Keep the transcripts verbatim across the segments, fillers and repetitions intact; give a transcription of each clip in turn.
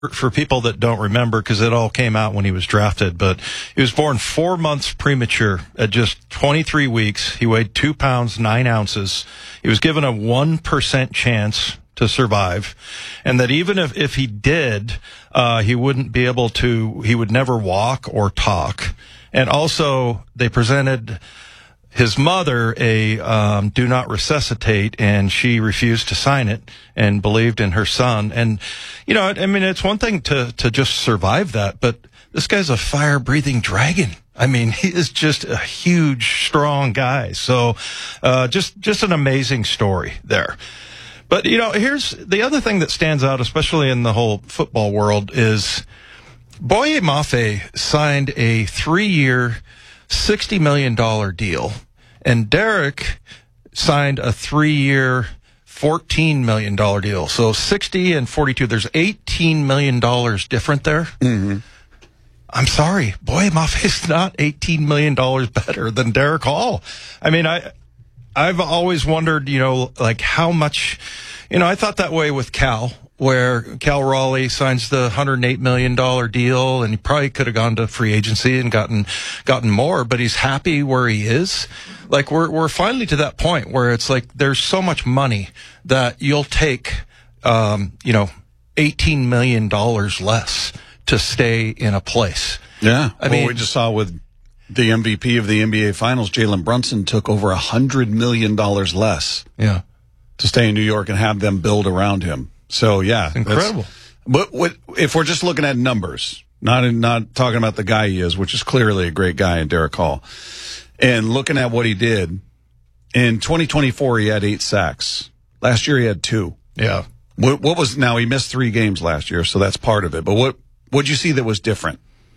For people that don't remember, because it all came out when he was drafted, but he was born four months premature at just twenty-three weeks. He weighed two pounds, nine ounces. He was given a one percent chance to survive, and that even if, if he did, uh, he wouldn't be able to, he would never walk or talk. And also, they presented his mother a um, do not resuscitate, and she refused to sign it and believed in her son. And, you know, I mean, it's one thing to, to just survive that, but this guy's a fire-breathing dragon. I mean, he is just a huge, strong guy. So uh, just just an amazing story there. But, you know, here's the other thing that stands out, especially in the whole football world, is Boye Mafe signed a three-year sixty million dollars deal, and Derek signed a three-year fourteen million dollars deal. So sixty and forty-two, there's eighteen million dollars different there. Mm-hmm. I'm sorry, Boye Mafe is not eighteen million dollars better than Derek Hall. I mean, I, I've always wondered, you know, like how much, you know, I thought that way with Cal, where Cal Raleigh signs the one hundred eight million dollars deal, and he probably could have gone to free agency and gotten gotten more, but he's happy where he is. Like, we're we're finally to that point where it's like there's so much money that you'll take, um, you know, eighteen million dollars less to stay in a place. Yeah. I well, mean, we just saw with the M V P of the N B A Finals, Jalen Brunson, took over one hundred million dollars less yeah. to stay in New York and have them build around him. So, yeah. Incredible. But what, if we're just looking at numbers, not not talking about the guy he is, which is clearly a great guy in Derek Hall, and looking at what he did, in twenty twenty-four he had eight sacks. Last year he had two. Yeah. What, what was, now he missed three games last year, so that's part of it. But what what'd you see that was different,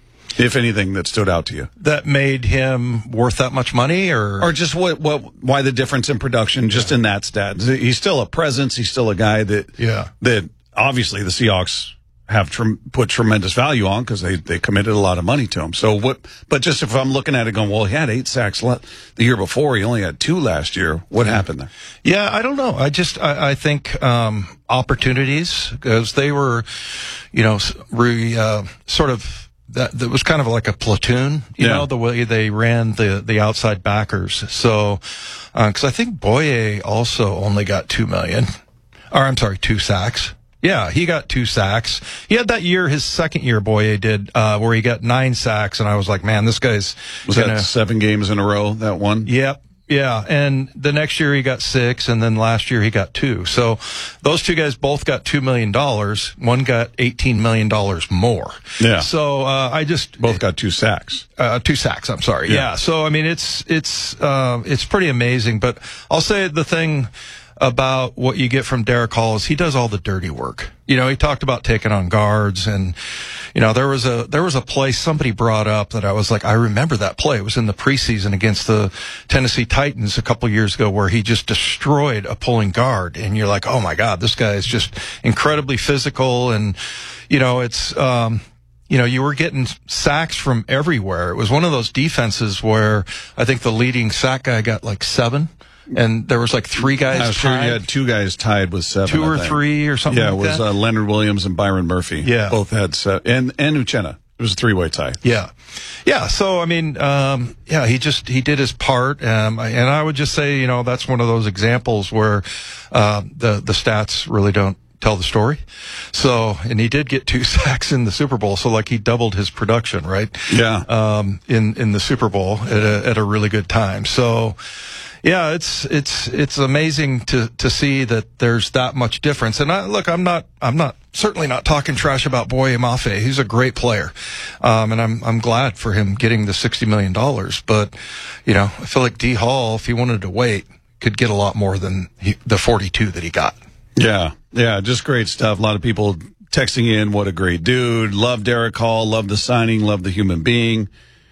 if anything, that stood out to you? That made him worth that much money, or or just what what why the difference in production, just yeah. in that stat? He's still a presence. He's still a guy that yeah that obviously the Seahawks have tr- put tremendous value on because they they committed a lot of money to him. So what? But just if I'm looking at it, going, well, he had eight sacks le- the year before. He only had two last year. What happened there? Yeah, I don't know. I just I, I think um, opportunities, because they were, you know, re, uh, sort of. That, that was kind of like a platoon, you yeah. know, the way they ran the, the outside backers. So, uh, cause I think Boye also only got two million, or I'm sorry, two sacks. Yeah, he got two sacks. He had that year, his second year, Boye did, uh, where he got nine sacks, and I was like, man, this guy's was gonna, that seven games in a row, that one? Yep. Yeah, and the next year he got six, and then last year he got two. So those two guys both got two million dollars. One got eighteen million dollars more. Yeah. So uh, I just... Both got two sacks. Uh, two sacks, I'm sorry. Yeah. yeah. So, I mean, it's it's uh, it's pretty amazing. But I'll say the thing about what you get from Derek Hall is he does all the dirty work. You know, he talked about taking on guards, and, you know, there was a, there was a play somebody brought up that I was like, I remember that play. It was in the preseason against the Tennessee Titans a couple years ago, where he just destroyed a pulling guard. And you're like, oh my God, this guy is just incredibly physical. And, you know, it's, um, you know, you were getting sacks from everywhere. It was one of those defenses where I think the leading sack guy got like seven. And there was like three guys I was sure tied. you had two guys tied with seven. Two or three or something yeah, like that. Yeah, it was uh, Leonard Williams and Byron Murphy. Yeah. Both had seven. And, and Uchenna. It was a three-way tie. Yeah. Yeah, so, I mean, um, yeah, he just, he did his part. Um, and I would just say, you know, that's one of those examples where uh, the, the stats really don't tell the story. So, and he did get two sacks in the Super Bowl, so like he doubled his production, right? Yeah. Um, in, in the Super Bowl at a, at a really good time. So, yeah, it's it's it's amazing to to see that there's that much difference. And I, look, I'm not I'm not certainly not talking trash about Boye Mafe. He's a great player, um, and I'm I'm glad for him getting the sixty million dollars. But you know, I feel like D Hall, if he wanted to wait, could get a lot more than he, the forty-two that he got. Yeah, yeah, just great stuff. A lot of people texting in, what a great dude. Love Derek Hall. Love the signing. Love the human being.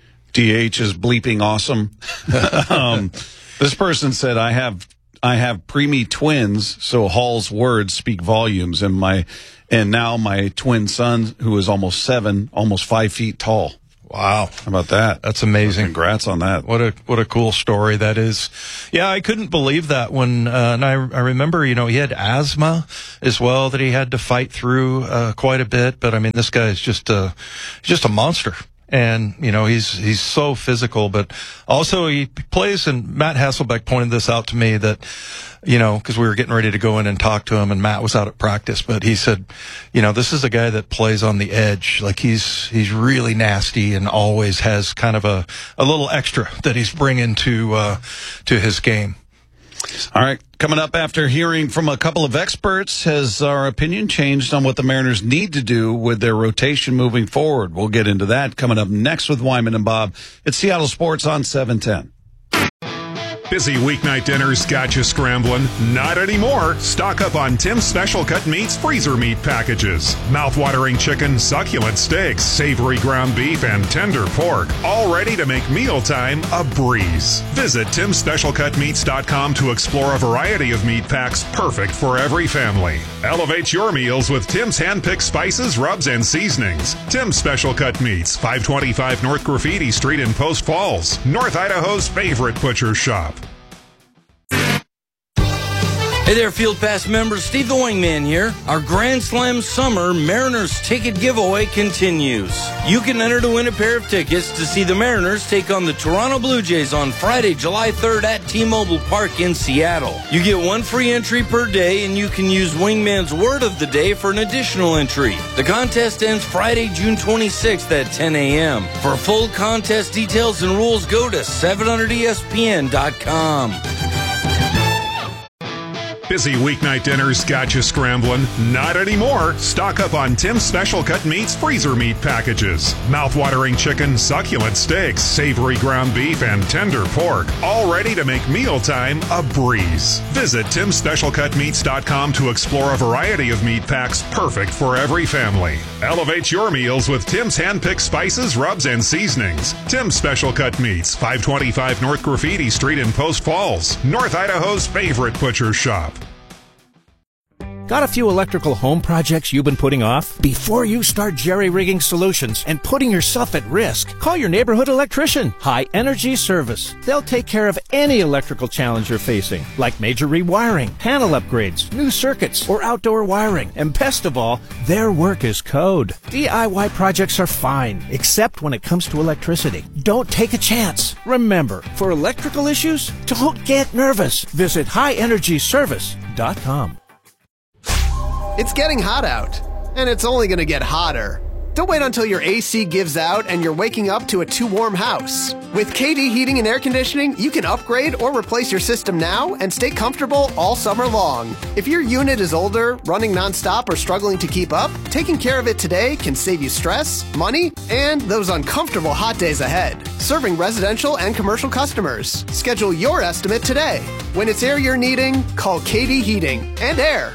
D H is bleeping awesome. um, This person said, I have I have preemie twins, so Hall's words speak volumes, and my and now my twin son, who is almost seven, almost five feet tall. Wow. How about that? That's amazing. Congrats on that. What a what a cool story that is. Yeah, I couldn't believe that when, uh, and I, I remember, you know, he had asthma as well that he had to fight through uh, quite a bit. But I mean, this guy is just a, just a monster. And, you know, he's, he's so physical, but also he plays, and Matt Hasselbeck pointed this out to me that, you know, cause we were getting ready to go in and talk to him, and Matt was out at practice, but he said, you know, this is a guy that plays on the edge. Like he's, he's really nasty and always has kind of a, a little extra that he's bringing to, uh, to his game. All right. Coming up after hearing from a couple of experts, has our opinion changed on what the Mariners need to do with their rotation moving forward? We'll get into that coming up next with Wyman and Bob. It's Seattle Sports on seven ten. Busy weeknight dinners got you scrambling? Not anymore. Stock up on Tim's Special Cut Meats freezer meat packages. Mouth-watering chicken, succulent steaks, savory ground beef, and tender pork. All ready to make mealtime a breeze. Visit Tims Special Cut Meats dot com to explore a variety of meat packs perfect for every family. Elevate your meals with Tim's hand-picked spices, rubs, and seasonings. Tim's Special Cut Meats, five twenty-five North Graffiti Street in Post Falls, North Idaho's favorite butcher shop. Hey there, Field Pass members. Steve the Wingman here. Our Grand Slam Summer Mariners ticket giveaway continues. You can enter to win a pair of tickets to see the Mariners take on the Toronto Blue Jays on Friday, July third at T-Mobile Park in Seattle. You get one free entry per day, and you can use Wingman's word of the day for an additional entry. The contest ends Friday, June twenty-sixth at ten a.m. For full contest details and rules, go to seven hundred E S P N dot com. Busy weeknight dinners got you scrambling? Not anymore. Stock up on Tim's Special Cut Meats freezer meat packages. Mouth-watering chicken, succulent steaks, savory ground beef, and tender pork. All ready to make mealtime a breeze. Visit Tims Special Cut Meats dot com to explore a variety of meat packs perfect for every family. Elevate your meals with Tim's hand-picked spices, rubs, and seasonings. Tim's Special Cut Meats, five twenty-five North Graffiti Street in Post Falls, North Idaho's favorite butcher shop. Got a few electrical home projects you've been putting off? Before you start jerry-rigging solutions and putting yourself at risk, call your neighborhood electrician, High Energy Service. They'll take care of any electrical challenge you're facing, like major rewiring, panel upgrades, new circuits, or outdoor wiring. And best of all, their work is code. D I Y projects are fine, except when it comes to electricity. Don't take a chance. Remember, for electrical issues, don't get nervous. Visit high energy service dot com. It's getting hot out, and it's only going to get hotter. Don't wait until your A C gives out and you're waking up to a too warm house. With K D Heating and Air Conditioning, you can upgrade or replace your system now and stay comfortable all summer long. If your unit is older, running nonstop, or struggling to keep up, taking care of it today can save you stress, money, and those uncomfortable hot days ahead. Serving residential and commercial customers. Schedule your estimate today. When it's air you're needing, call K D Heating and Air.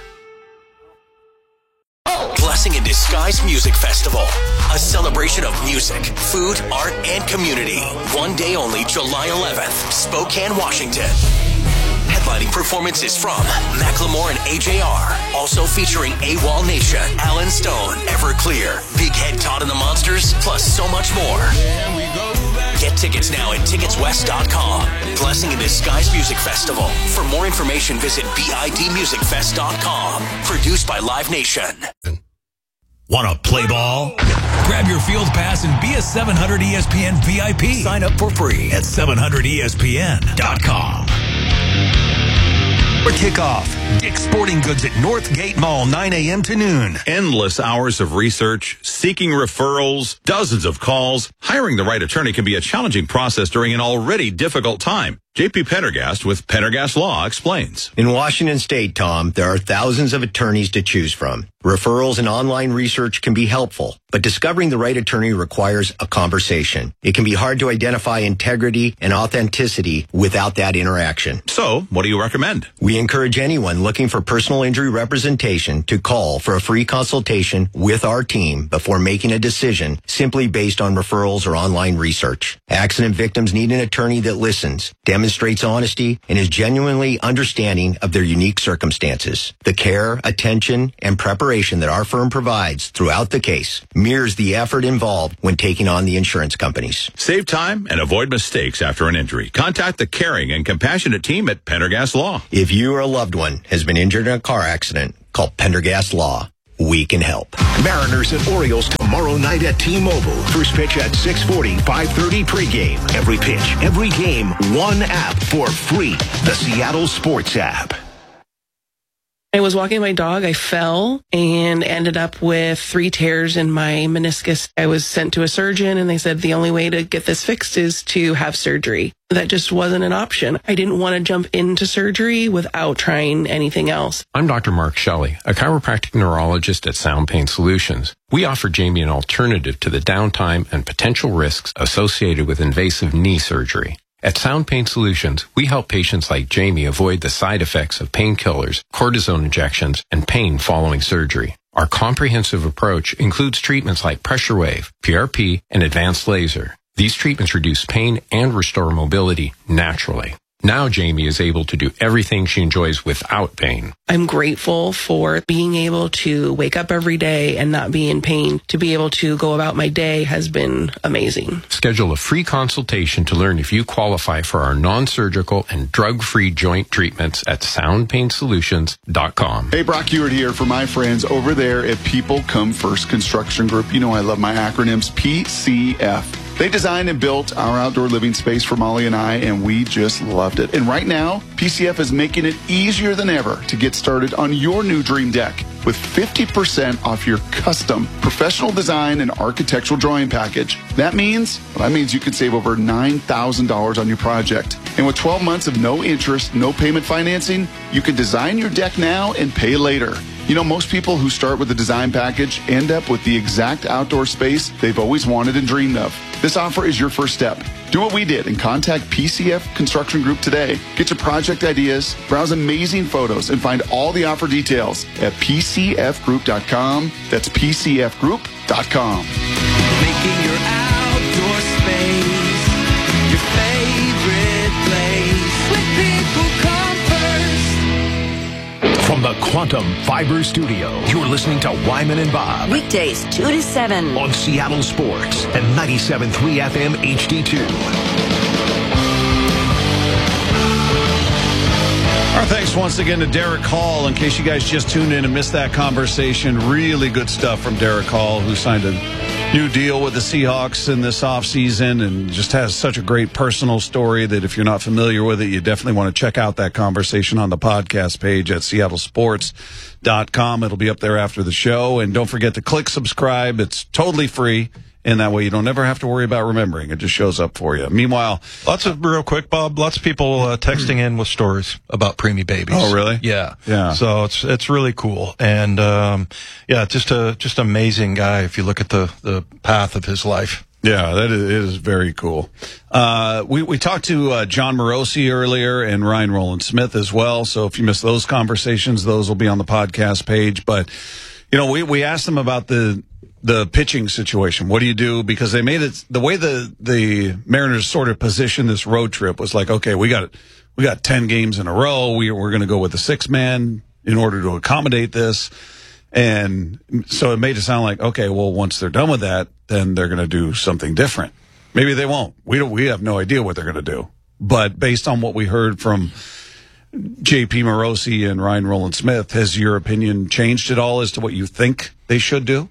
Blessing in Disguise Music Festival, a celebration of music, food, art, and community. One day only, July eleventh, Spokane, Washington. Headlining performances from Macklemore and A J R. Also featuring AWOL Nation, Alan Stone, Everclear, Big Head Todd and the Monsters, plus so much more. Get tickets now at tickets west dot com. Blessing in Disguise Music Festival. For more information, visit bid music fest dot com. Produced by Live Nation. Want to play ball? Grab your field pass and be a seven hundred E S P N V I P. Sign up for free at seven hundred E S P N dot com. For kickoff, Dick's Sporting Goods at Northgate Mall, nine a.m. to noon. Endless hours of research, seeking referrals, dozens of calls. Hiring the right attorney can be a challenging process during an already difficult time. J P Pendergast with Pendergast Law explains. In Washington State, Tom, there are thousands of attorneys to choose from. Referrals and online research can be helpful, but discovering the right attorney requires a conversation. It can be hard to identify integrity and authenticity without that interaction. So, what do you recommend? We encourage anyone looking for personal injury representation to call for a free consultation with our team before making a decision simply based on referrals or online research. Accident victims need an attorney that listens, demonstrates demonstrates honesty and is genuinely understanding of their unique circumstances. The care, attention, and preparation that our firm provides throughout the case mirrors the effort involved when taking on the insurance companies. Save time and avoid mistakes after an injury. Contact the caring and compassionate team at Pendergast Law. If you or a loved one has been injured in a car accident, call Pendergast Law. We can help. Mariners and Orioles tomorrow night at T-Mobile. First pitch at six forty, five thirty pregame. Every pitch, every game, one app for free. The Seattle Sports app. I was walking my dog, I fell and ended up with three tears in my meniscus. I was sent to a surgeon and they said the only way to get this fixed is to have surgery. That just wasn't an option. I didn't want to jump into surgery without trying anything else. I'm Doctor Mark Shelley, a chiropractic neurologist at Sound Pain Solutions. We offer Jamie an alternative to the downtime and potential risks associated with invasive knee surgery. At Sound Pain Solutions, we help patients like Jamie avoid the side effects of painkillers, cortisone injections, and pain following surgery. Our comprehensive approach includes treatments like pressure wave, P R P, and advanced laser. These treatments reduce pain and restore mobility naturally. Now Jamie is able to do everything she enjoys without pain. I'm grateful for being able to wake up every day and not be in pain. To be able to go about my day has been amazing. Schedule a free consultation to learn if you qualify for our non-surgical and drug-free joint treatments at sound pain solutions dot com. Hey, Brock Ewart here for my friends over there at People Come First Construction Group. You know I love my acronyms, P C F. They designed and built our outdoor living space for Molly and I, and we just loved it. And right now, P C F is making it easier than ever to get started on your new dream deck with fifty percent off your custom professional design and architectural drawing package. That means, well, that means you can save over nine thousand dollars on your project. And with twelve months of no interest, no payment financing, you can design your deck now and pay later. You know, most people who start with a design package end up with the exact outdoor space they've always wanted and dreamed of. This offer is your first step. Do what we did and contact P C F Construction Group today. Get your project ideas, browse amazing photos, and find all the offer details at P C F group dot com. That's P C F group dot com. Making your outdoor space your favorite place. Let people come first. From the Quantum Fiber Studio, you're listening to Wyman and Bob. Weekdays, two to seven. On Seattle Sports and ninety-seven point three F M H D two. Our thanks once again to Derek Hall. In case you guys just tuned in and missed that conversation, really good stuff from Derek Hall, who signed a new deal with the Seahawks in this offseason and just has such a great personal story that if you're not familiar with it, you definitely want to check out that conversation on the podcast page at seattle sports dot com. It'll be up there after the show. And don't forget to click subscribe. It's totally free. And that way you don't ever have to worry about remembering. It just shows up for you. Meanwhile, lots of real quick, Bob. Lots of people uh, texting in with stories about preemie babies. Oh, really? Yeah, yeah. So it's it's really cool, and um, yeah, just a just amazing guy. If you look at the the path of his life. Yeah, that is, it is very cool. Uh, we, we talked to uh, John Morosi earlier and Ryan Roland Smith as well. So if you missed those conversations, those will be on the podcast page. But, you know, we, we asked them about the the pitching situation. What do you do? Because they made it, the way the, the Mariners sort of positioned this road trip was like, okay, we got we got ten games in a row. We, we're going to go with the six man in order to accommodate this. And so it made it sound like, okay, well, once they're done with that, then they're going to do something different. Maybe they won't. We don't, we have no idea what they're going to do. But based on what we heard from J P Morosi and Ryan Roland Smith, has your opinion changed at all as to what you think they should do?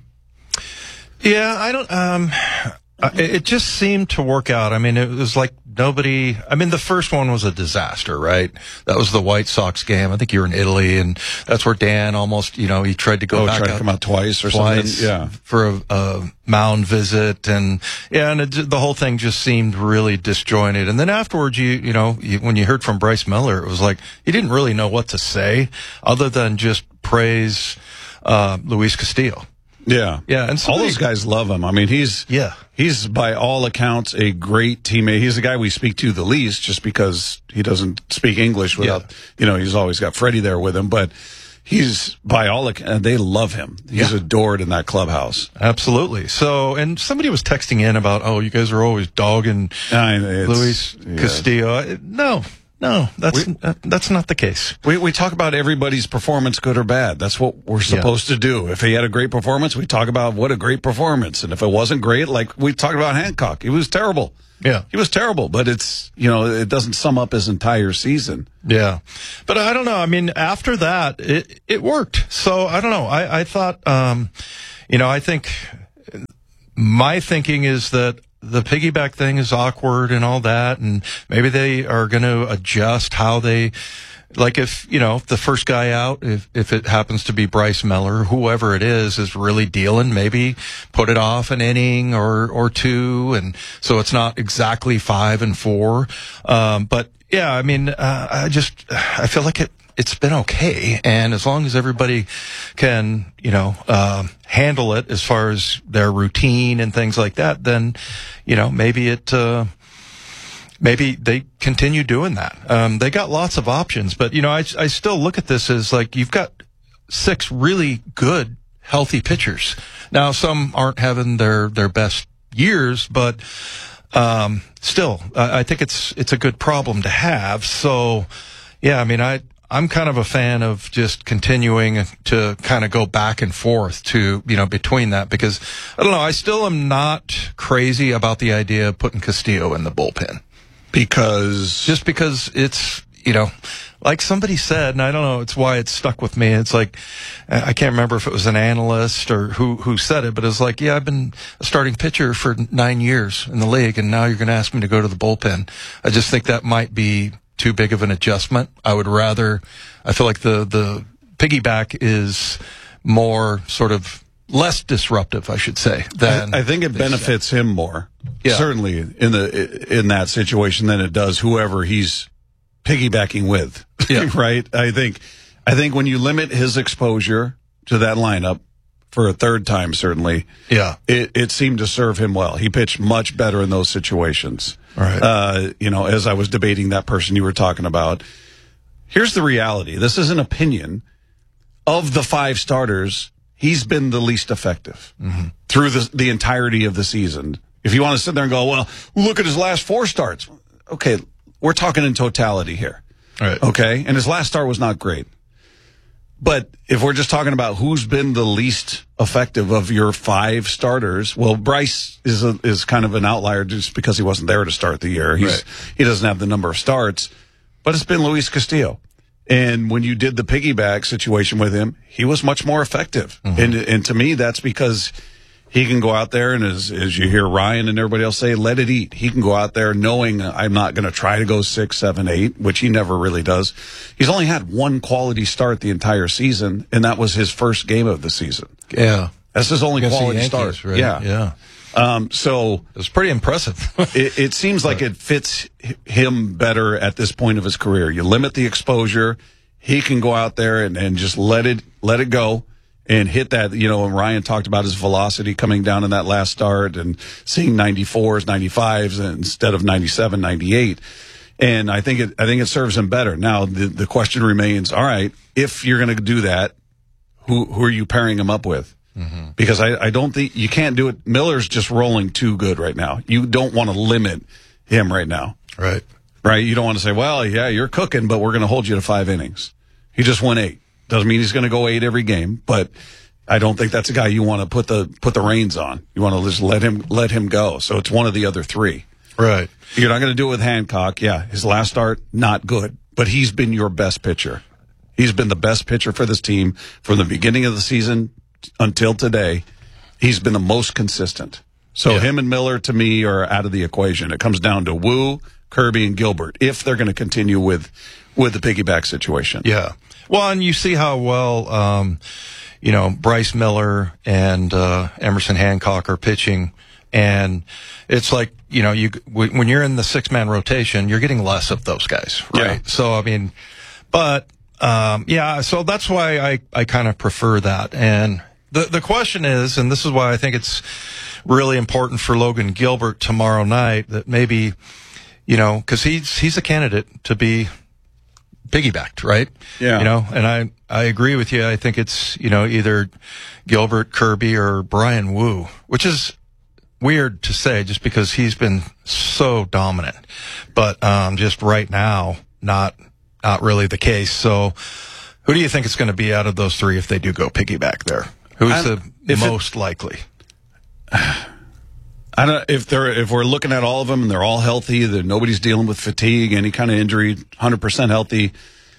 Yeah, I don't, um, it just seemed to work out. I mean, it was like nobody, I mean, the first one was a disaster, right? That was the White Sox game. I think you were in Italy, and that's where Dan almost, you know, he tried to go oh, back tried out to come out twice or twice something. Yeah. For a, a mound visit. And yeah, and it, the whole thing just seemed really disjointed. And then afterwards, you, you know, you, when you heard from Bryce Miller, it was like, he didn't really know what to say other than just praise, uh, Luis Castillo. Yeah. Yeah. And all those guys love him. I mean, he's, yeah, he's by all accounts a great teammate. He's the guy we speak to the least just because he doesn't speak English without, yeah. you know, he's always got Freddie there with him, but he's by all accounts, they love him. He's Yeah. adored in that clubhouse. Absolutely. So, and somebody was texting in about, oh, you guys are always dogging I know, it's- Luis yeah. Castillo. No, no, that's uh, that's not the case. We we talk about everybody's performance, good or bad. That's what we're supposed to do. If he had a great performance, we talk about what a great performance. And if it wasn't great, like we talked about Hancock, he was terrible. Yeah. He was terrible, but it's, you know, it doesn't sum up his entire season. Yeah. But I don't know. I mean, after that, it, it worked. So I don't know. I, I thought, um, you know, I think my thinking is that the piggyback thing is awkward and all that. And maybe they are going to adjust how they, like if, you know, the first guy out, if, if it happens to be Bryce Miller, whoever it is, is really dealing, maybe put it off an inning or, or two. And so it's not exactly five and four. Um, but yeah, I mean, uh, I just, I feel like it, it's been okay. And as long as everybody can, you know, um, handle it as far as their routine and things like that, then, you know, maybe it, uh, maybe they continue doing that. Um, they got lots of options, but you know, I, I still look at this as like, you've got six really good, healthy pitchers. Now, some aren't having their, their best years, but, um, still, I, I think it's, it's a good problem to have. So, yeah, I mean, I, I'm kind of a fan of just continuing to kind of go back and forth to, you know, between that, because I don't know, I still am not crazy about the idea of putting Castillo in the bullpen. Because just because it's, you know, like somebody said, and I don't know, it's why it's stuck with me. It's like, I can't remember if it was an analyst or who, who said it, but it's like, yeah, I've been a starting pitcher for nine years in the league, and now you're going to ask me to go to the bullpen. I just think that might be too big of an adjustment. I would rather, I feel like the, the piggyback is more sort of less disruptive, I should say. Than I, I think it benefits him more, yeah. certainly in the in that situation than it does whoever he's piggybacking with. Yeah. Right? I think I think when you limit his exposure to that lineup for a third time, certainly, yeah, it, it seemed to serve him well. He pitched much better in those situations. Right. Uh, you know, as I was debating that person you were talking about, here's the reality. This is an opinion. Of the five starters, he's been the least effective mm-hmm. through the, the entirety of the season. If you want to sit there and go, well, look at his last four starts. Okay, we're talking in totality here. Right. Okay, and his last start was not great. But if we're just talking about who's been the least effective of your five starters, well, Bryce is a, is kind of an outlier just because he wasn't there to start the year. He's, right. He doesn't have the number of starts, but it's been Luis Castillo. And when you did the piggyback situation with him, he was much more effective. Mm-hmm. And and to me, that's because he can go out there and as, as you hear Ryan and everybody else say, let it eat. He can go out there knowing I'm not going to try to go six, seven, eight, which he never really does. He's only had one quality start the entire season, and that was his first game of the season. Yeah. That's his only Against the quality Yankees, start. right? Yeah. Yeah. Um, so it's pretty impressive. it, it seems like it fits him better at this point of his career. You limit the exposure. He can go out there and, and just let it, let it go. And hit that, you know, and Ryan talked about his velocity coming down in that last start and seeing ninety-fours, ninety-fives instead of ninety-seven, ninety-eight. And I think it, I think it serves him better. Now, the, the question remains, all right, if you're going to do that, who, who are you pairing him up with? Mm-hmm. Because I, I don't think you can't do it. Miller's just rolling too good right now. You don't want to limit him right now. Right. Right. You don't want to say, well, yeah, you're cooking, but we're going to hold you to five innings. He just won eight. Doesn't mean he's going to go eight every game, but I don't think that's a guy you want to put the put the reins on. You want to just let him let him go. So it's one of the other three. Right. You're not going to do it with Hancock. Yeah, his last start not good, but he's been your best pitcher. He's been the best pitcher for this team from the beginning of the season until today. He's been the most consistent. So yeah. him and Miller to me are out of the equation. It comes down to Wu, Kirby, and Gilbert if they're going to continue with with the piggyback situation. Yeah. Well, and you see how well, um, you know, Bryce Miller and uh, Emerson Hancock are pitching, and it's like, you know, you when you're in the six-man rotation, you're getting less of those guys, right? Yeah. So, I mean, but, um, yeah, so that's why I, I kind of prefer that. And the, the question is, and this is why I think it's really important for Logan Gilbert tomorrow night, that maybe, you know, because he's, he's a candidate to be piggybacked, right? Yeah. You know, and I, I agree with you. I think it's, you know, either Gilbert, Kirby, or Brian Wu, which is weird to say just because he's been so dominant. But um, just right now, not not really the case. So who do you think it's going to be out of those three if they do go piggyback there? Who's I'm, the most it, likely? I don't if they're if we're looking at all of them and they're all healthy, that nobody's dealing with fatigue, any kind of injury, one hundred percent healthy,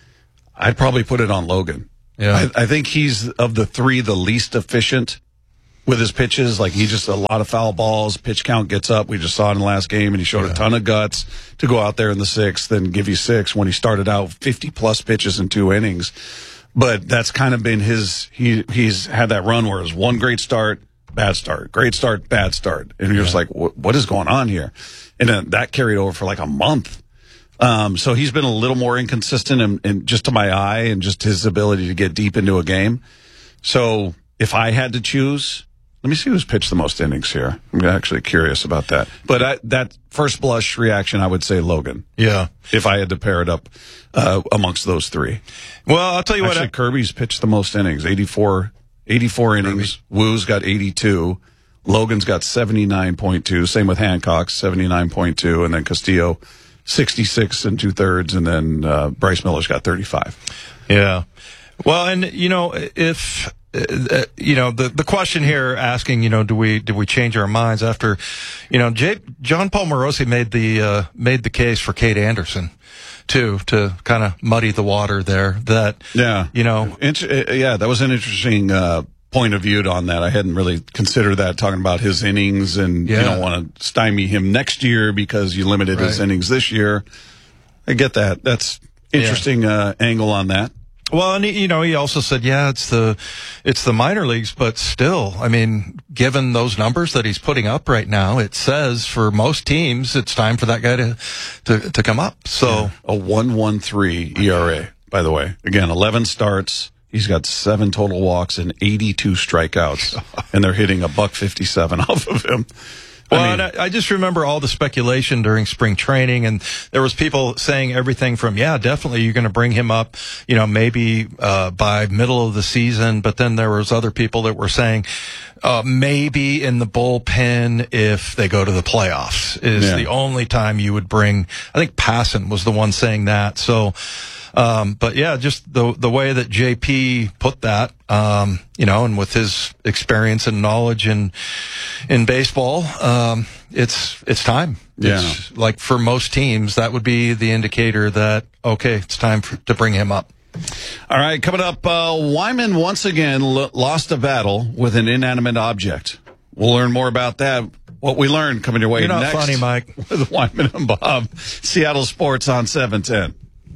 I'd probably put it on Logan. Yeah, I, I think he's of the three the least efficient with his pitches. Like he just a lot of foul balls, pitch count gets up. We just saw it in the last game, and he showed yeah. a ton of guts to go out there in the sixth and give you six when he started out fifty plus pitches in two innings. But that's kind of been his. He he's had that run where it was one great start. Bad start, great start, bad start. And you're yeah. just like, what is going on here? And then that carried over for like a month. Um, so he's been a little more inconsistent and, and just to my eye and just his ability to get deep into a game. So if I had to choose, let me see who's pitched the most innings here. I'm actually curious about that. But I, that first blush reaction, I would say Logan. Yeah. If I had to pair it up uh, amongst those three. Well, I'll tell you actually, what. I- Kirby's pitched the most innings, eighty-four eighty-four innings. Wu's got eighty-two. Logan's got seventy-nine point two. Same with Hancock, seventy-nine point two. And then Castillo, sixty-six and two thirds. And then uh, Bryce Miller's got thirty-five. Yeah. Well, and, you know, if, uh, you know, the, the question here asking, you know, do we, do we change our minds after, you know, Jay, John Paul Morosi made the, uh, made the case for Kate Anderson. Too, to kind of muddy the water there. That, yeah, you know, Inter- yeah, that was an interesting uh, point of view on that. I hadn't really considered that, talking about his innings and yeah. you don't want to stymie him next year because you limited right. his innings this year. I get that. That's interesting yeah. uh, angle on that. Well, and he, you know, he also said, yeah, it's the, it's the minor leagues, but still, I mean, given those numbers that he's putting up right now, it says for most teams, it's time for that guy to, to, to come up. So yeah. a one one three E R A, by the way. Again, eleven starts. He's got seven total walks and eighty-two strikeouts, and they're hitting a buck fifty-seven off of him. Well, I mean, and I, I just remember all the speculation during spring training, and there was people saying everything from, yeah, definitely you're going to bring him up, you know, maybe uh by middle of the season, but then there was other people that were saying uh maybe in the bullpen if they go to the playoffs is yeah. the only time you would bring. I think Passan was the one saying that. So Um, but yeah, just the the way that J P put that, um, you know, and with his experience and knowledge in in baseball, um, it's it's time. Yeah. It's like for most teams, that would be the indicator that okay, it's time for, to bring him up. All right, coming up, uh, Wyman once again lo- lost a battle with an inanimate object. We'll learn more about that. What we learned coming your way You're not next. funny, Mike. With Wyman and Bob, Seattle Sports on seven ten.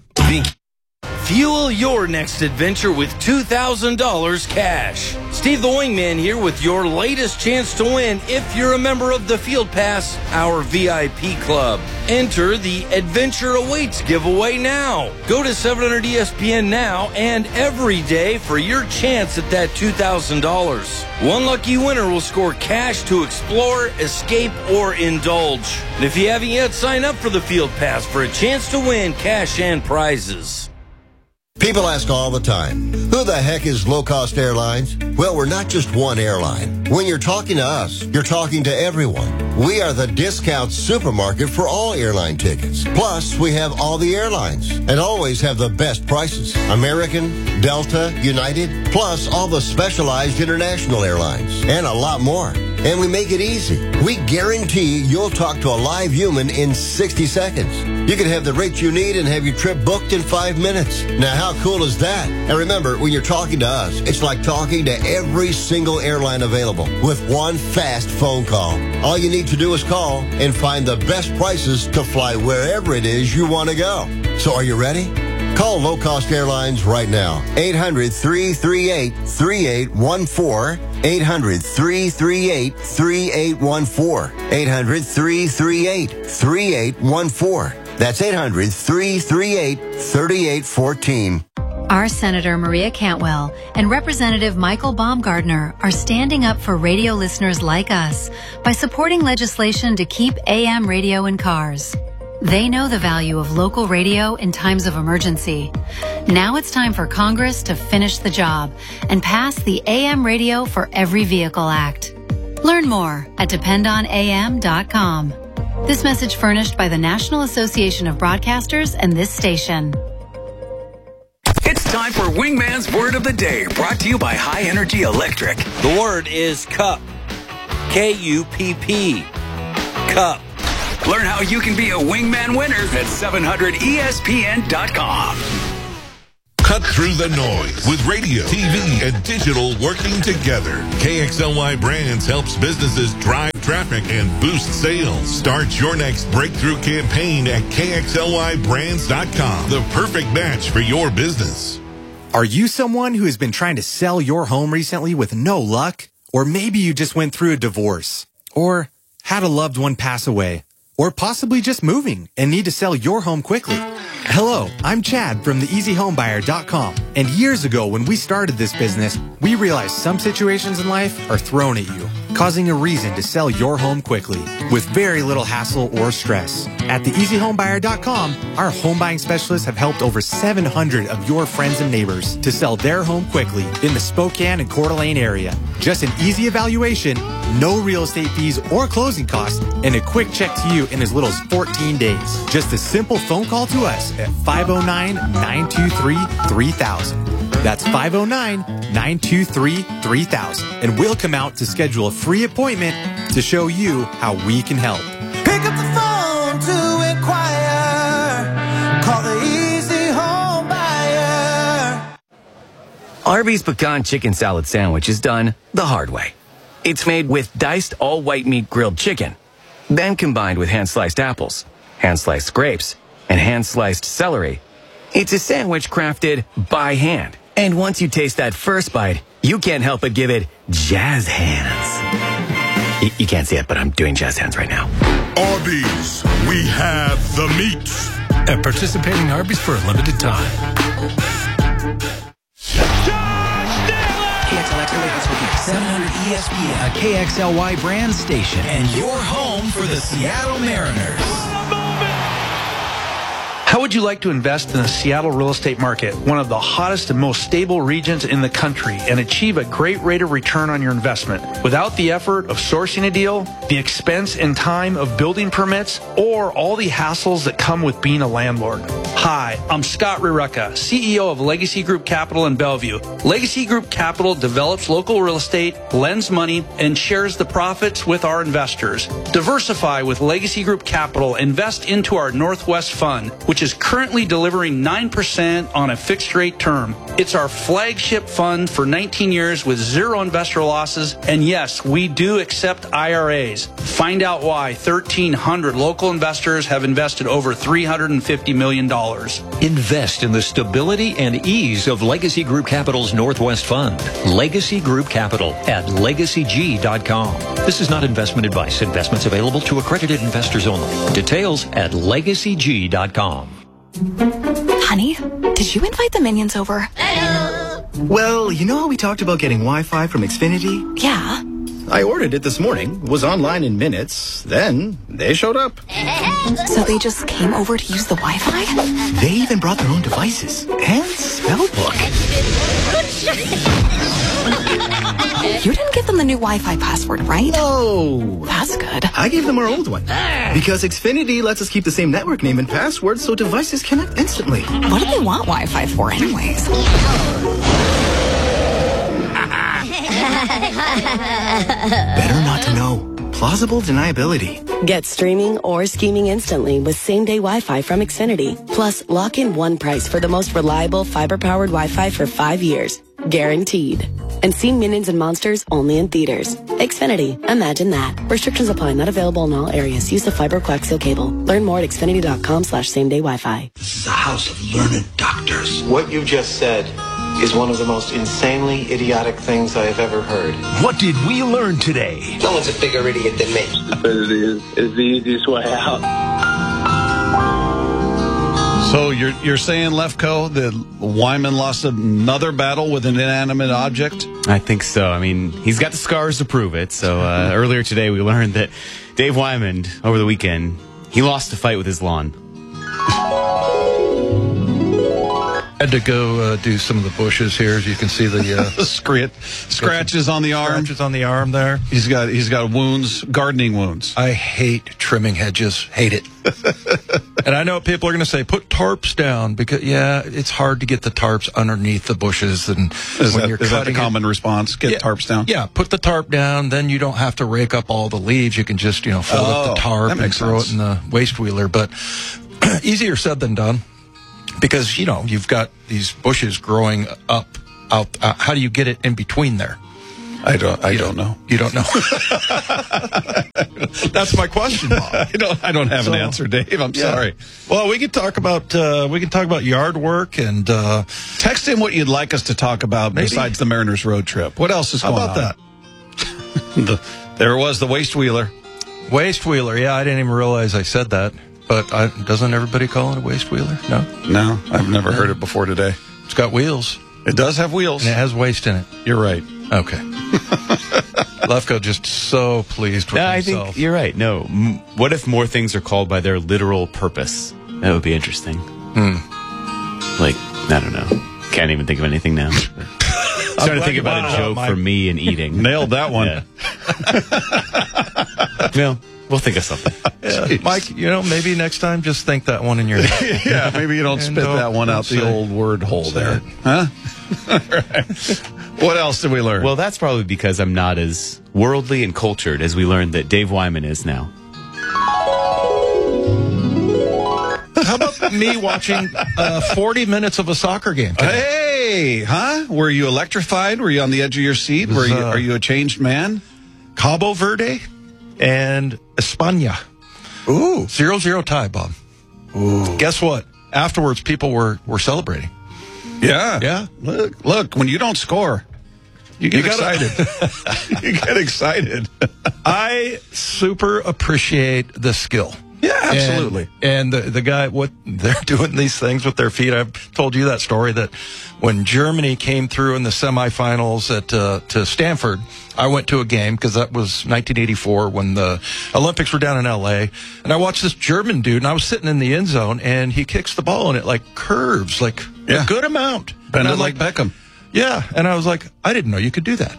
Fuel your next adventure with two thousand dollars cash. Steve the Wingman here with your latest chance to win if you're a member of the Field Pass, our V I P club. Enter the Adventure Awaits giveaway now. Go to seven hundred E S P N now and every day for your chance at that two thousand dollars. One lucky winner will score cash to explore, escape, or indulge. And if you haven't yet, sign up for the Field Pass for a chance to win cash and prizes. People ask all the time, who the heck is Low Cost Airlines? Well, we're not just one airline. When you're talking to us, you're talking to everyone. We are the discount supermarket for all airline tickets. Plus, we have all the airlines and always have the best prices. American, Delta, United, plus all the specialized international airlines and a lot more. And we make it easy. We guarantee you'll talk to a live human in sixty seconds. You can have the rate you need and have your trip booked in five minutes. Now, how cool is that? And remember, when you're talking to us, it's like talking to every single airline available with one fast phone call. All you need to do is call and find the best prices to fly wherever it is you want to go. So are you ready? Call Low Cost Airlines right now. eight hundred, three three eight, three eight one four. eight hundred, three three eight, three eight one four. eight hundred, three three eight, three eight one four. That's eight hundred, three three eight, three eight one four. Our Senator Maria Cantwell and Representative Michael Baumgardner are standing up for radio listeners like us by supporting legislation to keep A M radio in cars. They know the value of local radio in times of emergency. Now it's time for Congress to finish the job and pass the A M Radio for Every Vehicle Act. Learn more at depend on A M dot com. This message furnished by the National Association of Broadcasters and this station. It's time for Wingman's Word of the Day, brought to you by High Energy Electric. The word is cup. K U P P. Cup. Learn how you can be a Wingman winner at seven hundred E S P N dot com. Cut through the noise with radio, T V, and digital working together. K X L Y Brands helps businesses drive traffic and boost sales. Start your next breakthrough campaign at K X L Y brands dot com. The perfect match for your business. Are you someone who has been trying to sell your home recently with no luck? Or maybe you just went through a divorce, or had a loved one pass away, or possibly just moving and need to sell your home quickly. Hello, I'm Chad from the easy home buyer dot com. And years ago when we started this business, we realized some situations in life are thrown at you, causing a reason to sell your home quickly with very little hassle or stress. At the easy home buyer dot com, our home buying specialists have helped over seven hundred of your friends and neighbors to sell their home quickly in the Spokane and Coeur d'Alene area. Just an easy evaluation, no real estate fees or closing costs, and a quick check to you in as little as fourteen days. Just a simple phone call to us at five oh nine, nine two three, three thousand. That's five oh nine, nine two three, three thousand. And we'll come out to schedule a free appointment to show you how we can help. Pick up the phone to inquire. Call the Easy Home Buyer. Arby's Pecan Chicken Salad Sandwich is done the hard way. It's made with diced all-white meat grilled chicken, then combined with hand-sliced apples, hand-sliced grapes, and hand-sliced celery. It's a sandwich crafted by hand. And once you taste that first bite, you can't help but give it jazz hands. Y- you can't see it, but I'm doing jazz hands right now. Arby's, we have the meats. At participating Arby's for a limited time. seven hundred E S P N, a K X L Y brand station, and your home for the Seattle Mariners. How would you like to invest in the Seattle real estate market, one of the hottest and most stable regions in the country, and achieve a great rate of return on your investment without the effort of sourcing a deal, the expense and time of building permits, or all the hassles that come with being a landlord? Hi, I'm Scott Rireka, C E O of Legacy Group Capital in Bellevue. Legacy Group Capital develops local real estate, lends money, and shares the profits with our investors. Diversify with Legacy Group Capital. Invest into our Northwest Fund, which is currently delivering nine percent on a fixed rate term. It's our flagship fund for nineteen years with zero investor losses. And yes, we do accept I R As. Find out why thirteen hundred local investors have invested over three hundred fifty million dollars. Invest in the stability and ease of Legacy Group Capital's Northwest Fund. Legacy Group Capital at legacy g dot com. This is not investment advice. Investments available to accredited investors only. Details at legacy g dot com. Honey, did you invite the minions over? Well, you know how we talked about getting Wi-Fi from Xfinity? Yeah. I ordered it this morning, was online in minutes, then they showed up. So they just came over to use the Wi-Fi? They even brought their own devices and spell book. You didn't give them the new Wi-Fi password, right? No. That's good. I gave them our old one. Because Xfinity lets us keep the same network name and password so devices connect instantly. What do they want Wi-Fi for anyways? Better not to know. Plausible deniability. Get streaming or scheming instantly with same-day Wi-Fi from Xfinity. Plus, lock in one price for the most reliable fiber-powered Wi-Fi for five years. Guaranteed. And see Minions and Monsters only in theaters. Xfinity. Imagine that. Restrictions apply. Not available in all areas. Use of fiber coaxial cable. Learn more at xfinity.com slash same-day Wi-Fi. This is a house of learned doctors. What you just said is one of the most insanely idiotic things I have ever heard. What did we learn today? No one's a bigger idiot than me. It is, it's the easiest way out. So you're you're saying, Lefko, that Wyman lost another battle with an inanimate object? I think so. I mean, he's got the scars to prove it. So uh, earlier today, we learned that Dave Wyman, over the weekend, He lost a fight with his lawn. Had to go uh, do some of the bushes here, as you can see the uh, Scrat- scratches on the arm. Scratches on the arm there. He's got he's got wounds, gardening wounds. I hate trimming hedges. Hate it. And I know people are going to say, put tarps down, because yeah, it's hard to get the tarps underneath the bushes. And is when that, you're is that the cutting common it, response? Get yeah, tarps down. Yeah, put the tarp down. Then you don't have to rake up all the leaves. You can just you know fold Oh, up the tarp that and makes throw sense. it in the waste wheeler. But easier said than done. Because, you know, you've got these bushes growing up out. Uh, how do you get it in between there? I don't. I You don't know. You don't know. That's my question, Bob. I don't. I don't have So, an answer, Dave. I'm yeah. sorry. Well, we could talk about uh, we can talk about yard work and uh, Text in what you'd like us to talk about Maybe. besides the Mariners road trip. What else is how going about on? that? the, there it was, the waste wheeler. Waste wheeler. Yeah, I didn't even realize I said that. But I, doesn't everybody call it a waste wheeler? No, No, I've never heard it before today. it's got wheels It does have wheels. and it has waste in it. You're right. Okay. Lefko just so pleased with No, I himself. think you're right. No. M- what if more things are called by their literal purpose? That would be interesting. Hmm. Like, I don't know. Can't even think of anything now. Starting to think about a joke for me and eating. Nailed that one. Yeah. Well, we'll think of something. Yeah. Mike, you know, maybe next time just think that one in your head. Yeah, maybe you don't And spit don't- that one out don't the say- old word hole say there. it. Huh? All right. What else did we learn? Well, that's probably because I'm not as worldly and cultured as we learned that Dave Wyman is now. How about me watching uh, forty minutes of a soccer game today? Hey, huh? Were you electrified? Were you on the edge of your seat? was, Were you? uh, Are you a changed man? Cabo Verde and España. Ooh, Zero zero tie, Bob. ooh. Guess what? Afterwards, people were, were celebrating. Yeah, Yeah. Look, look. When you don't score, you get You gotta- excited. You get excited. I super appreciate the skill. Yeah, absolutely. And, and the the guy, what they're doing these things with their feet. I've told you that story that when Germany came through in the semifinals at uh, to Stanford, I went to a game because that was nineteen eighty-four when the Olympics were down in L A. And I watched this German dude, and I was sitting in the end zone, and he kicks the ball, and it like curves like Yeah. a good amount. Bend And it I'm like Beckham. Yeah, and I was like, I didn't know you could do that.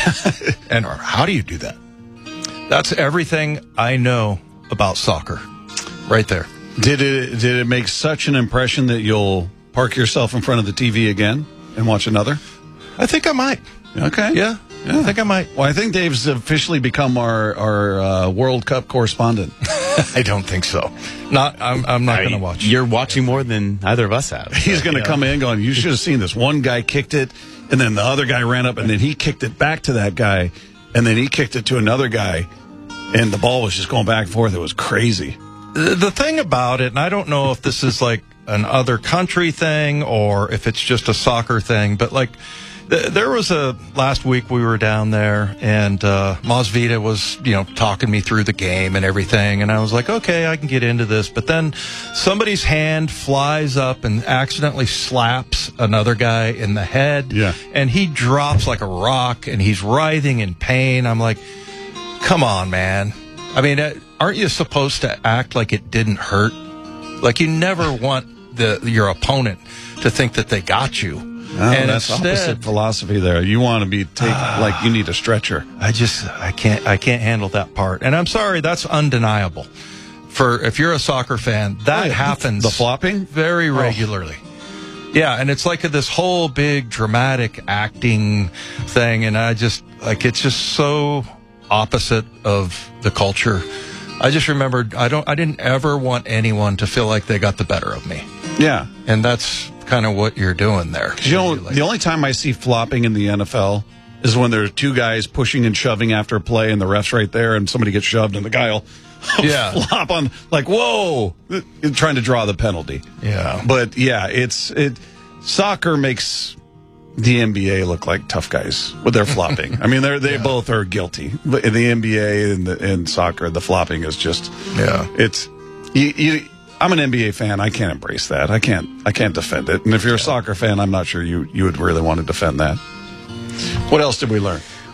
And or how do you do that? That's everything I know about soccer, right there. Did it? Did it make such an impression that you'll park yourself in front of the T V again and watch another? I think I might. Okay. Yeah, Yeah. I think I might. Well, I think Dave's officially become our our uh, World Cup correspondent. I don't think so. Not. I'm. I'm not I going to mean, watch. You're watching more than either of us have. He's going to Yeah. come in going, you should have seen this. One guy kicked it, and then the other guy ran up, and then he kicked it back to that guy, and then he kicked it to another guy, and the ball was just going back and forth. It was crazy. The, the thing about it, and I don't know if this is like an other country thing or if it's just a soccer thing, but like th- there was a last week we were down there and uh, Masvita was, you know, talking me through the game and everything. And I was like, okay, I can get into this. But then somebody's hand flies up and accidentally slaps another guy in the head. Yeah. And he drops like a rock and he's writhing in pain. I'm like, come on, man. I mean, uh, aren't you supposed to act like it didn't hurt? Like you never want the your opponent to think that they got you. No, and that's instead, opposite philosophy there. You want to be take like you need a stretcher. I just I can't I can't handle that part. And I'm sorry, that's undeniable. For if you're a soccer fan, that Oh, yeah. happens The flopping? very regularly. Yeah, and it's like this whole big dramatic acting thing, and I just like it's just so opposite of the culture. I just remembered I don't I didn't ever want anyone to feel like they got the better of me. Yeah. And that's kind of what you're doing there. You know, the only time I see flopping in the N F L is when there are two guys pushing and shoving after a play, and the ref's right there, and somebody gets shoved, and the guy will Yeah. flop on, like, whoa, trying to draw the penalty. Yeah. But yeah, it's it. Soccer makes the N B A look like tough guys with their flopping. I mean, they they both are guilty. But in the N B A and the, in soccer, the flopping is just Yeah. It's you. you I'm an N B A fan. I can't embrace that. I can't. I can't defend it. And if you're a soccer fan, I'm not sure you you would really want to defend that. What else did we learn?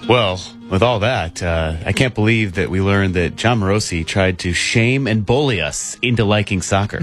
Well, with all that, uh, I can't believe that we learned that John Morosi tried to shame and bully us into liking soccer.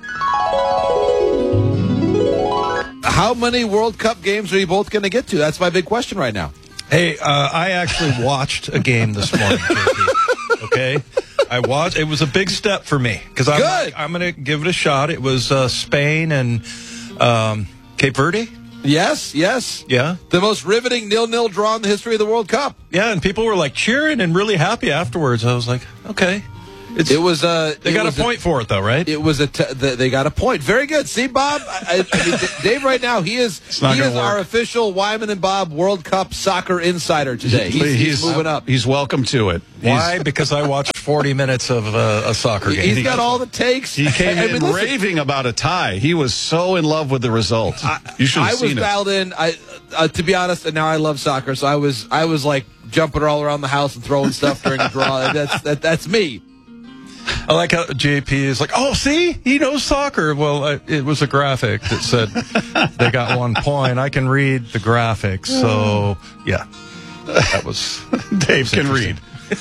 How many World Cup games are you both going to get to? That's my big question right now. Hey, uh, I actually watched a game this morning, J P. Okay? I watched. It was a big step for me because I'm, Good. I'm going to give it a shot. It was uh, Spain and um, Cape Verde. Yes, yes. Yeah. The most riveting nil-nil draw in the history of the World Cup. Yeah, and people were like cheering and really happy afterwards. I was like, okay. It's, it was uh, They it got was a point a, for it, though, right? It was a. T- the, they got a point. Very good. See, Bob. I, I mean, Dave, right now he is not he gonna is work. our official Wyman and Bob World Cup soccer insider today. He's, he's, he's moving up. He's welcome to it. Why? Because I watched forty minutes of uh, a soccer game. He's got all the takes. He came I in mean, listen, raving about a tie. He was so in love with the result. You should have I was seen it. dialed in. I, uh, to be honest, and now I love soccer, so I was I was like jumping all around the house and throwing stuff during the draw. That's that, that's me. I like how J P is like, oh, see, he knows soccer. Well, I, it was a graphic that said they got one point. I can read the graphics, so yeah, that was Dave was can read.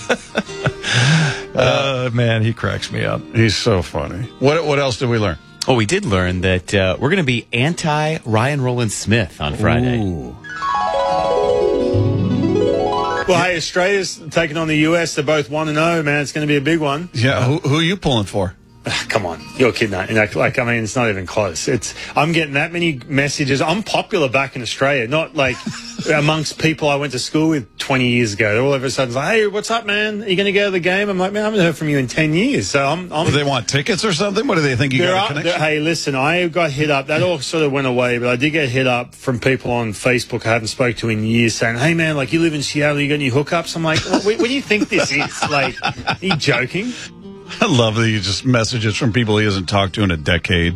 uh, man, he cracks me up. He's so funny. What what else did we learn? Oh, we did learn that uh, we're going to be anti Ryan Roland Smith on Friday. Ooh. Well, hey, Australia's taking on the U S. They're both one and zero, man. It's going to be a big one. Yeah, who, who are you pulling for? Come on, you're kidding. That. Like, like, I mean, it's not even close. It's I'm getting that many messages. I'm popular back in Australia, not like amongst people I went to school with twenty years ago. They're all of a sudden like, hey, what's up, man? Are you going to go to the game? I'm like, man, I haven't heard from you in ten years. So I'm. I'm Do they want tickets or something? What do they think you There got a are- connection? there- hey, listen, I got hit up. That all sort of went away, but I did get hit up from people on Facebook I haven't spoke to in years saying, hey, man, like, you live in Seattle, you got any hookups? I'm like, what, what do you think this is? Like, are you joking? I love that he just messages from people he hasn't talked to in a decade.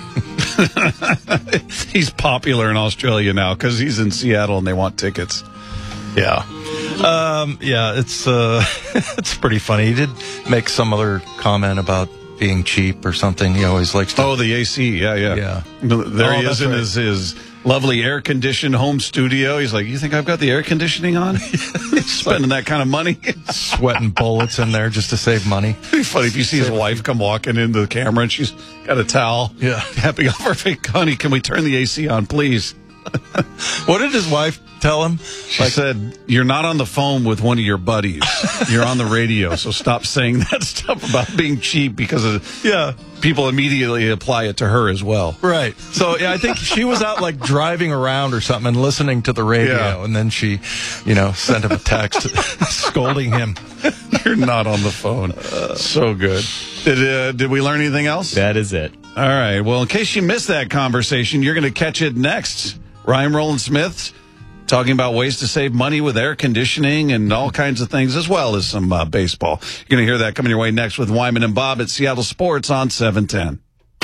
Mm-hmm. He's popular in Australia now because he's in Seattle and they want tickets. Yeah. Um, yeah, it's uh, it's pretty funny. He did make some other comment about being cheap or something. He always likes to. Oh, the A C. Yeah, yeah. Yeah. There Oh, he is that's in right. his, his lovely air-conditioned home studio. He's like, you think I've got the air conditioning on? Spending that kind of money? Sweating bullets in there just to save money. It'd be funny if you see his wife come walking into the camera and she's got a towel. Yeah. Tapping off her face. Honey, can we turn the A C on, please? What did his wife tell him? She said, you're not on the phone with one of your buddies. You're on the radio, so stop saying that stuff about being cheap because of, Yeah. people immediately apply it to her as well. Right. So, yeah, I think she was out, like, driving around or something and listening to the radio. Yeah. And then she, you know, sent him a text scolding him. You're not on the phone. So good. Did, uh, did we learn anything else? That is it. All right. Well, in case you missed that conversation, you're going to catch it next. Ryan Roland Smith talking about ways to save money with air conditioning and all kinds of things, as well as some uh, baseball. You're going to hear that coming your way next with Wyman and Bob at Seattle Sports on seven ten.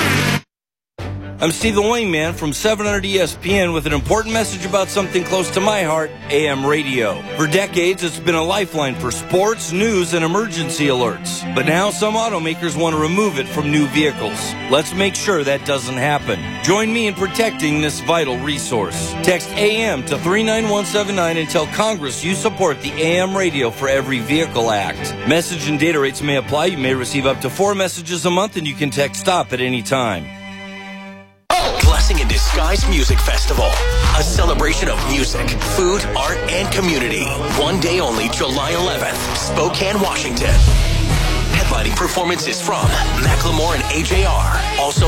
I'm Steve the Wingman from seven hundred E S P N with an important message about something close to my heart, A M radio. For decades, it's been a lifeline for sports, news, and emergency alerts. But now some automakers want to remove it from new vehicles. Let's make sure that doesn't happen. Join me in protecting this vital resource. Text A M to three nine one seven nine and tell Congress you support the A M Radio for Every Vehicle Act. Message and data rates may apply. You may receive up to four messages a month, and you can text STOP at any time. Blessing in Disguise Music Festival. A celebration of music, food, art, and community. One day only, July eleventh, Spokane, Washington. Headlining performances from Macklemore and A J R. Also